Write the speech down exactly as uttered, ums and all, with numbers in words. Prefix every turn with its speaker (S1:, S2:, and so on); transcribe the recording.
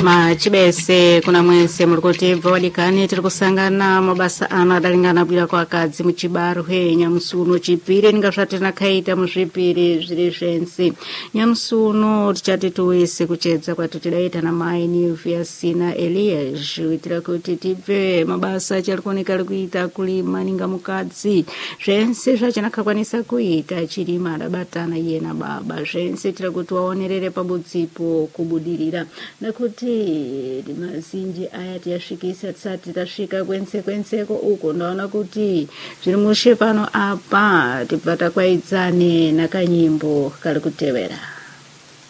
S1: machibese kuna mwese muri kutibva wadikani tiri kusangana mabasa ano adalingana bwira kwa akadzi muchibaro he nyamusuno chipiri ningasvati nakaita muzvipiri zviri zvensi nyamusuno tichati tuwese kuchedza kwati tidaita namai Niviasina Elias kuitira kuti tibve mabasa achari kuoneka ari kuita kulima ninga mukadzi zvense zvachanakakwanisa kuita chirima adabatana iye nababa zvense tira kuti waonerere pabudzipo kubudirira nakuti mazhinji aya tiyasvikisa tisati tasvika kwense kwenseko uko ndaona kuti zviri mushe pano apa tibva takwaidzane nakanyimbo kari kutevera.